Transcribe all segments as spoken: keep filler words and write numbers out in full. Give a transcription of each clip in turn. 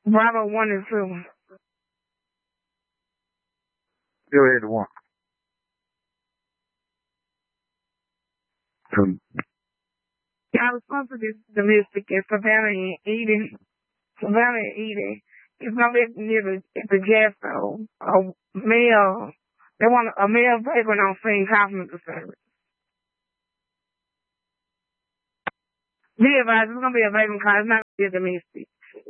Bravo one and two. Go ahead to one. Um, I was supposed to be domestic in Savannah and Eden. Savannah and Eden. It's gonna be near the, the gas stove. A male, they want a male vagrant on scene hospital service. Be advised, it's gonna be a vagrant car. It's not gonna be a domestic.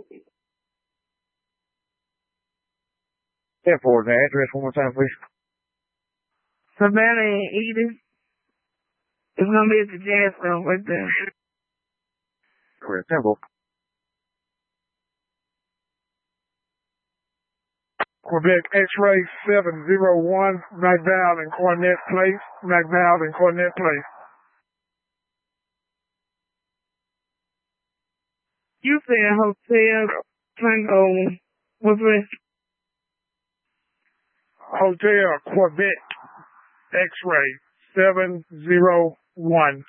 ten four, the address one more time, please. Savannah and Eden. It's gonna be at the gas stove right there. Correct, ten four. Quebec X-ray seven zero one, McDowell and Cornet Place, McDowell and Cornet Place. You said Hotel Tango, what's this? Hotel Quebec X-ray seven zero one.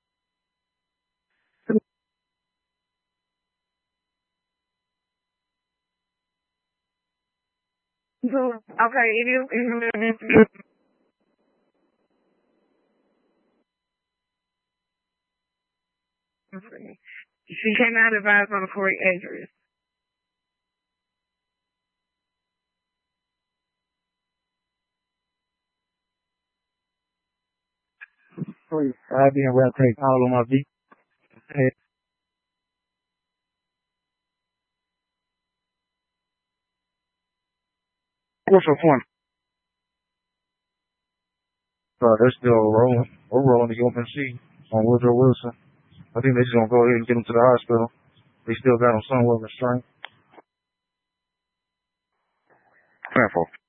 Okay, it is. It is. She cannot advise on the correct address. Please, I be in red tape all on my feet. What's the point? Uh, they're still rolling. We're rolling the open seat on Woodrow Wilson. I think they're just gonna go ahead and get him to the hospital. They still got him somewhere restrained. ten four.